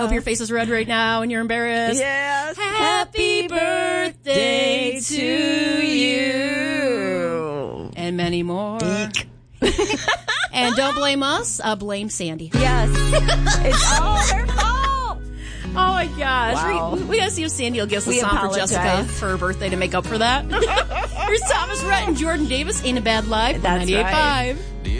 Hope your face is red right now and you're embarrassed. Yes. Happy birthday to you. And many more. And don't blame us. Blame Sandy. Yes. It's all her fault. Oh, my gosh. Wow. We got to see if Sandy will give us a We song apologize. for Jessica for her birthday to make up for that. Here's Thomas Rhett and Jordan Davis, Ain't a Bad Life, That's 98.5. right.